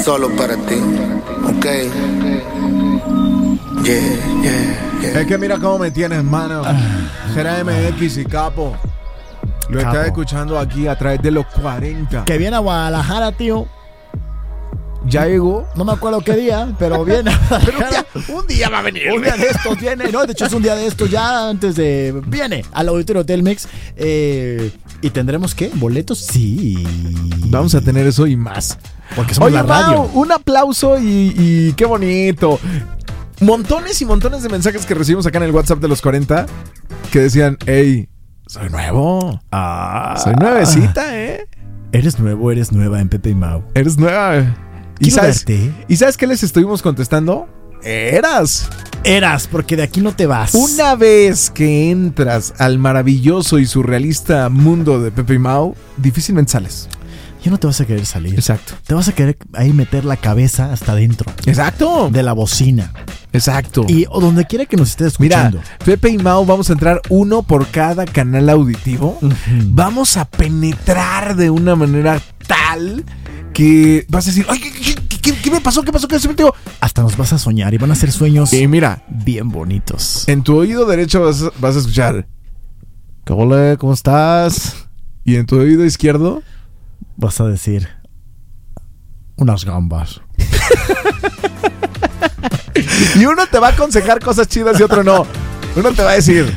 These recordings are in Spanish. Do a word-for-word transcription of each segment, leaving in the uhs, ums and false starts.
solo para ti, ok. Yeah, yeah, yeah. Es que mira cómo me tienes, mano. Será M X y Capo. Lo Capo. estás escuchando aquí a través de los cuarenta. Que viene a Guadalajara, tío. Ya llegó. No me acuerdo qué día, pero viene a Pero un Guadalajara. día, un día va a venir. Un día de estos viene, no, de hecho es un día de estos ya antes de... Viene al auditorio Telmex eh, y tendremos, ¿qué? ¿Boletos? Sí. Vamos a tener eso y más. Porque somos Oye, la radio. Mau, un aplauso y, y qué bonito. Montones y montones de mensajes que recibimos acá en el WhatsApp de los cuarenta que decían, hey, soy nuevo. Ah, Soy nuevecita, ¿eh? Eres nuevo, eres nueva en Pepe y Mau. Eres nueva. ¿Y Quiero sabes, verte. ¿Y sabes qué les estuvimos contestando? Eras. Eras, porque de aquí no te vas. Una vez que entras al maravilloso y surrealista mundo de Pepe y Mau, difícilmente sales. Ya no te vas a querer salir. Exacto. Te vas a querer ahí meter la cabeza hasta adentro Exacto. de la bocina. Exacto. Y o donde quiera que nos estés Mira, escuchando. Pepe y Mau vamos a entrar uno por cada canal auditivo. Ujú. Vamos a penetrar de una manera tal que vas a decir, ay, ¿qué, qué, qué, qué me pasó? ¿Qué pasó? ¿Qué se metió? Hasta nos vas a soñar y van a ser sueños Y mira, bien bonitos. en tu oído derecho vas, a- vas a escuchar, ¿qué ole? ¿Cómo estás? Y en tu oído izquierdo, Vas a decir unas gambas. y uno te va a aconsejar cosas chidas y otro no. Uno te va a decir,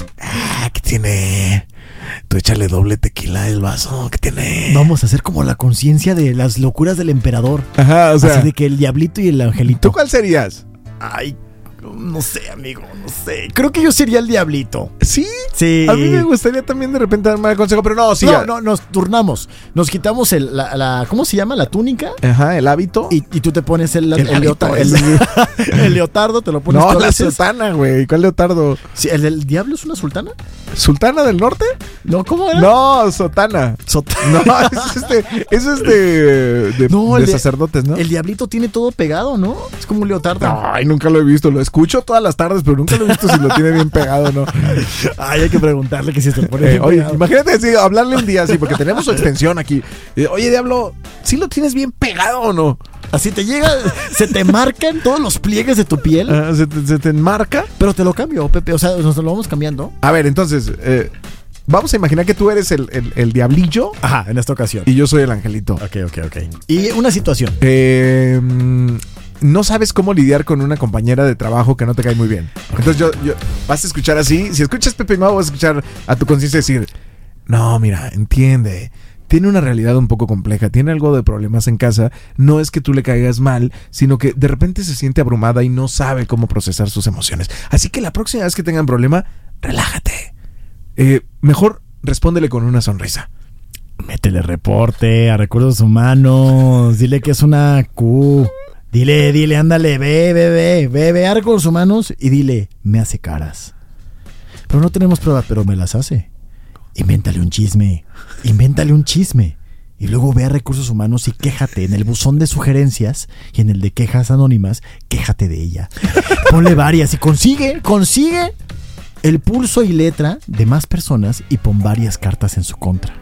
ah, ¿qué tiene? Tú échale doble tequila al vaso, ¿qué tiene? Vamos a hacer como la conciencia de las locuras del emperador. Ajá, o sea, Así de que el diablito y el angelito. ¿tú cuál serías? Ay, no sé, amigo, no sé. Creo que yo sería el diablito. ¿Sí? Sí. A mí me gustaría también de repente darme el consejo, pero no, sí. No, no, nos turnamos. Nos quitamos el, la, la- ¿cómo se llama? La túnica. Ajá, el hábito. Y, y tú te pones el, El el, hábito leota- es. el- el leotardo, te lo pones No, tú a la veces. sultana, güey. ¿Cuál leotardo? Sí, ¿el del diablo es una sultana? ¿Sultana del norte? No, ¿cómo era? No, sotana. Sot- No, eso es de, eso es de, de, No, de el de- sacerdotes, ¿no? El diablito tiene todo pegado, ¿no? Es como un leotardo. Ay, nunca lo he visto. Lo escucho todas las tardes, pero nunca lo he visto si lo tiene bien pegado o no. Ay, hay que preguntarle que si se pone Eh, bien oye, pegado. imagínate así, hablarle un día así, porque tenemos su extensión aquí. Eh, oye, Diablo, ¿sí lo tienes bien pegado o no? Así te llega, se te marcan todos los pliegues de tu piel, Ah, ¿se, te, se te enmarca? pero te lo cambio, Pepe. O sea, nos lo vamos cambiando. A ver, entonces, eh, vamos a imaginar que tú eres el, el, el diablillo Ajá, en esta ocasión. y yo soy el angelito. Ok, ok, ok. Y una situación. Eh, mm, no sabes cómo lidiar con una compañera de trabajo que no te cae muy bien. Entonces yo, yo vas a escuchar así. Si escuchas Pepe y Mau, vas a escuchar a tu conciencia decir, no, mira, entiende. Tiene una realidad un poco compleja, tiene algo de problemas en casa. No es que tú le caigas mal, sino que de repente se siente abrumada y no sabe cómo procesar sus emociones. Así que la próxima vez que tengan problema, relájate. Eh, mejor respóndele con una sonrisa. Métele reporte a recursos humanos. Dile que es una Q. Dile, dile, ándale, ve, ve, ve, ve, ve a recursos humanos y dile, me hace caras. Pero no tenemos pruebas, pero me las hace. Invéntale un chisme. Invéntale un chisme. Y luego ve a recursos humanos y quéjate en el buzón de sugerencias y en el de quejas anónimas, quéjate de ella. Ponle varias y consigue, consigue el pulso y letra de más personas y pon varias cartas en su contra.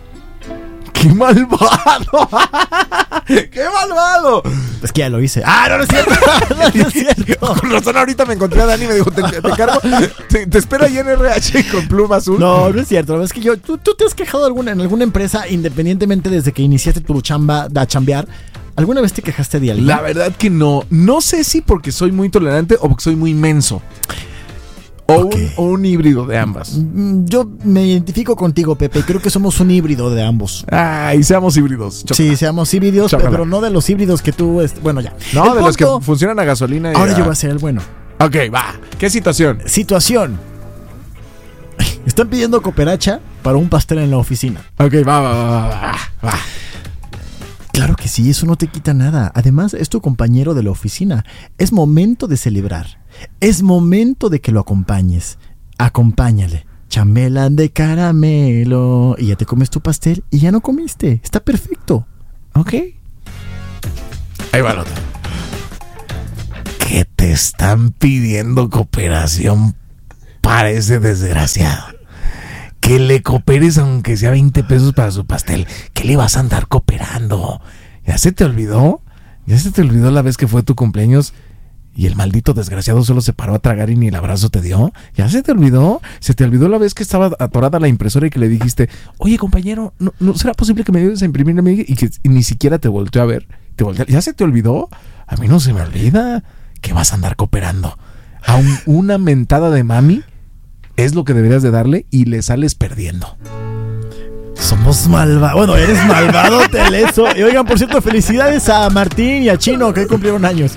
¡Qué malvado! ¡Qué malvado! Es que ya lo hice. ¡Ah, no, no es cierto! No, no es cierto. Con razón ahorita me encontré a Dani y me dijo, te, te cargo, te, te espero ahí en R H con pluma azul. No, no es cierto. La verdad es que yo, tú, tú te has quejado alguna, en alguna empresa, independientemente desde que iniciaste tu chamba a chambear. ¿Alguna vez te quejaste de alguien? La verdad que no. No sé si porque soy muy tolerante o porque soy muy menso. O, Ok. un, o un híbrido de ambas. Mm, Yo me identifico contigo, Pepe. Creo que somos un híbrido de ambos. Ay, seamos híbridos. Chócala. Sí, seamos híbridos, Chócala. pero no de los híbridos que tú... est- Bueno, ya. No, El de los que punto- funcionan a gasolina. y Ahora a- yo voy a ser el bueno. Ok, va. ¿Qué situación? Situación. Están pidiendo cooperacha para un pastel en la oficina. Ok, va, va, va, va, va, va. Claro que sí, eso no te quita nada. Además, es tu compañero de la oficina. Es momento de celebrar. Es momento de que lo acompañes. Acompáñale. Chamelan de caramelo. Y ya te comes tu pastel y ya no comiste. Está perfecto. Ok. Ahí va el otro. ¿Qué te están pidiendo cooperación para ese desgraciado? Que le cooperes aunque sea veinte pesos para su pastel. ¿Qué le vas a andar cooperando? ¿Ya se te olvidó? ¿Ya se te olvidó la vez que fue tu cumpleaños y el maldito desgraciado solo se paró a tragar y ni el abrazo te dio? ¿Ya se te olvidó? ¿Se te olvidó la vez que estaba atorada la impresora y que le dijiste, oye, compañero, ¿no, no será posible que me ayudes a imprimir a mí? Y que y ni siquiera te volteó a ver. Te volteó, ¿ya se te olvidó? A mí no se me olvida que vas a andar cooperando. A un, una mentada de mami es lo que deberías de darle y le sales perdiendo. Somos malvados. Bueno, eres malvado, Teleso. Y oigan, por cierto, felicidades a Martín y a Chino, que hoy cumplieron años.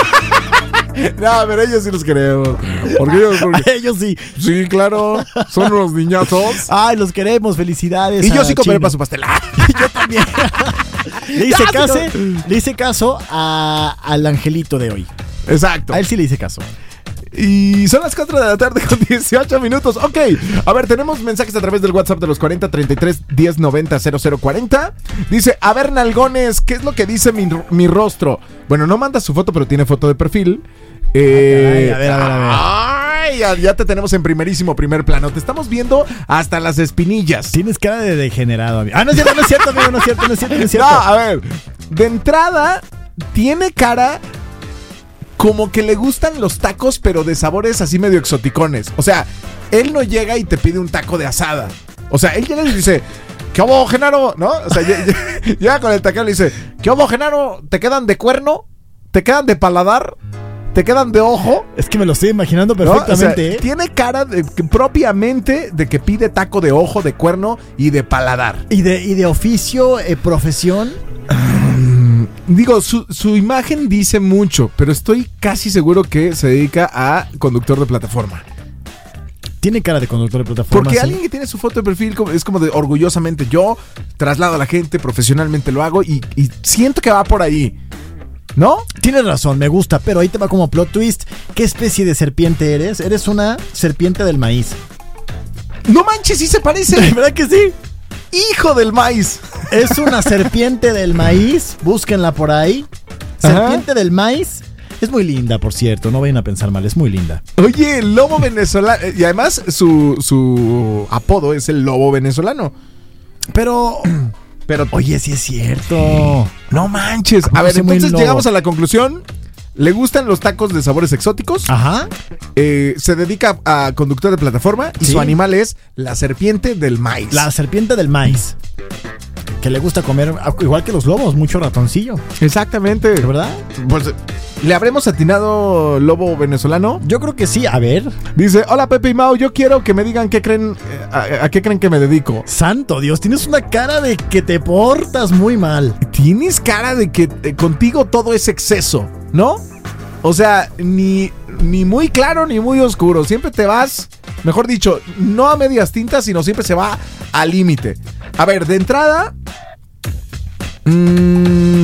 No, pero ellos sí los queremos. Porque ellos, porque... ellos sí. Sí, claro. Son unos niñazos. Ay, los queremos. Felicidades. Y yo sí comeré Chino. para su pastel. Yo también. Le hice caso, le hice caso a, al angelito de hoy. Exacto. A él sí le hice caso. Y son las cuatro de la tarde con dieciocho minutos. Ok, a ver, tenemos mensajes a través del WhatsApp de los cuarenta treinta y tres diez noventa cero cero cuarenta. Dice, a ver, nalgones, ¿qué es lo que dice mi, mi rostro? Bueno, no manda su foto, pero tiene foto de perfil. Eh, Ay, a ver, a ver, a ver. Ay, ya, ya te tenemos en primerísimo primer plano. Te estamos viendo hasta las espinillas. Tienes cara de degenerado, amigo. Ah, no es cierto, no es cierto, amigo, no es cierto, no es cierto, no es cierto. No, a ver, de entrada, tiene cara como que le gustan los tacos, pero de sabores así medio exoticones. O sea, él no llega y te pide un taco de asada. O sea, él llega y dice, ¿qué hubo, Genaro? ¿No? O sea, llega con el taquero y le dice, ¿qué hubo, Genaro? ¿Te quedan de cuerno? ¿Te quedan de paladar? ¿Te quedan de ojo? Es que me lo estoy imaginando perfectamente, ¿no? O sea, ¿eh? Tiene cara de, que, propiamente de que pide taco de ojo, de cuerno y de paladar. ¿Y de, y de oficio, eh, profesión? Digo, su, su imagen dice mucho, pero estoy casi seguro que se dedica a conductor de plataforma. Tiene cara de conductor de plataforma. Porque ¿sí? alguien que tiene su foto de perfil como, es como de orgullosamente yo, traslado a la gente, profesionalmente lo hago y, y siento que va por ahí. ¿No? Tienes razón, me gusta, pero ahí te va como plot twist. ¿Qué especie de serpiente eres? Eres una serpiente del maíz. No manches, sí se parece. ¿Verdad que sí? Hijo del maíz. Es una serpiente del maíz. Búsquenla por ahí. Serpiente Ajá. del maíz. Es muy linda, por cierto. No vayan a pensar mal, es muy linda. Oye, el lobo venezolano. Y además su, su apodo es el lobo venezolano. Pero... Pero, oye, sí es cierto. No manches. A ver, entonces llegamos a la conclusión. Le gustan los tacos de sabores exóticos. Ajá. Eh, se dedica a conductor de plataforma y ¿sí? Su animal es la serpiente del maíz. La serpiente del maíz. Que le gusta comer, igual que los lobos, mucho ratoncillo. Exactamente. ¿Verdad? Pues, ¿le habremos atinado lobo venezolano? Yo creo que sí, a ver. Dice, hola Pepe y Mau, yo quiero que me digan qué creen, a, a qué creen que me dedico. Santo Dios, tienes una cara de que te portas muy mal. Tienes cara de que eh, contigo todo es exceso, ¿no? O sea, ni, ni muy claro ni muy oscuro. Siempre te vas, mejor dicho, no a medias tintas, sino siempre se va al límite. A ver, de entrada... Mmm,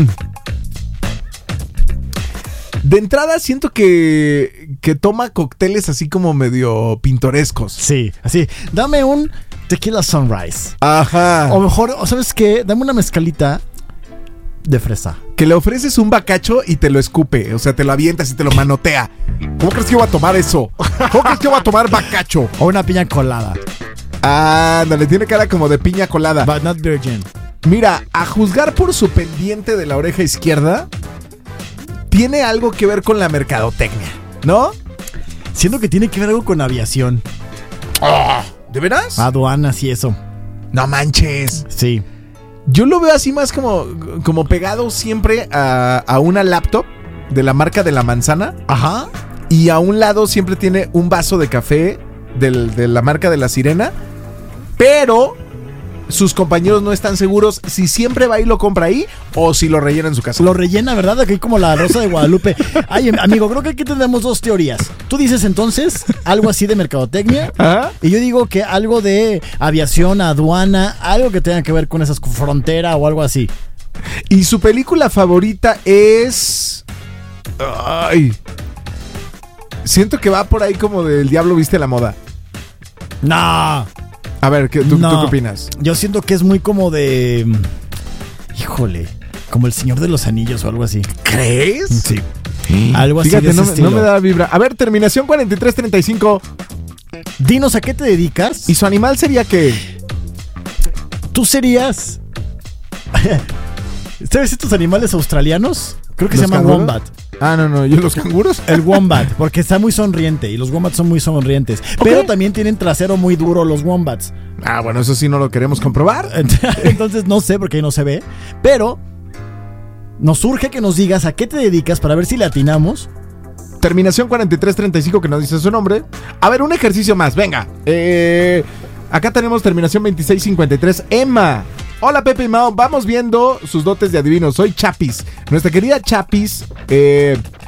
de entrada siento que, que toma cócteles así como medio pintorescos. Sí, así. Dame un tequila sunrise. Ajá. O mejor, ¿sabes qué? Dame una mezcalita de fresa. Que le ofreces un bacacho y te lo escupe. O sea, te lo avientas y te lo manotea. ¿Cómo crees que yo voy a tomar eso? ¿Cómo crees que yo voy a tomar bacacho? O una piña colada. Ándale, tiene cara como de piña colada. But not virgin. Mira, a juzgar por su pendiente de la oreja izquierda, tiene algo que ver con la mercadotecnia, ¿no? Siento que tiene que ver algo con aviación. Oh, ¿de veras? Aduanas y eso. No manches. Sí. Yo lo veo así más como, como pegado siempre a, a una laptop de la marca de la manzana. Ajá. Y a un lado siempre tiene un vaso de café del, de la marca de la sirena. Pero sus compañeros no están seguros si siempre va y lo compra ahí o si lo rellena en su casa. Lo rellena, ¿verdad? Aquí como la Rosa de Guadalupe. Ay, amigo, creo que aquí tenemos dos teorías. Tú dices entonces algo así de mercadotecnia. ¿Ah? Y yo digo que algo de aviación, aduana, algo que tenga que ver con esas fronteras o algo así. Y su película favorita es... Ay... Siento que va por ahí como del Diablo viste la moda. No. A ver, ¿qué, tú, no. ¿tú qué opinas? Yo siento que es muy como de... Híjole, como el Señor de los Anillos o algo así. ¿Crees? Sí. Algo así. Fíjate, de ese no, estilo. no me da vibra. A ver, terminación cuarenta y tres treinta y cinco. Dinos, ¿a qué te dedicas? ¿Y su animal sería qué? Tú serías... ¿Sabes estos animales australianos? Creo que ¿Los se llama canguros? wombat. Ah, no, no, ¿yo los canguros? El wombat, porque está muy sonriente y los wombats son muy sonrientes. Pero también tienen trasero muy duro los wombats. Ah, bueno, eso sí no lo queremos comprobar. Entonces no sé porque ahí no se ve. Pero nos surge que nos digas a qué te dedicas para ver si le atinamos. Terminación cuarenta y tres treinta y cinco que nos dice su nombre. A ver, un ejercicio más, venga. Eh, acá tenemos terminación veintiséis cincuenta y tres. Emma. Hola Pepe y Mao, vamos viendo sus dotes de adivino. Soy Chapis. Nuestra querida Chapis eh,